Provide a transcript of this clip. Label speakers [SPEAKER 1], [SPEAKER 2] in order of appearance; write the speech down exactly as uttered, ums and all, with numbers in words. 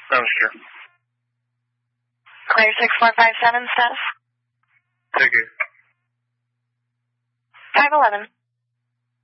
[SPEAKER 1] Sounds true.
[SPEAKER 2] Clear six four five seven, status?
[SPEAKER 1] Take it.
[SPEAKER 2] five eleven.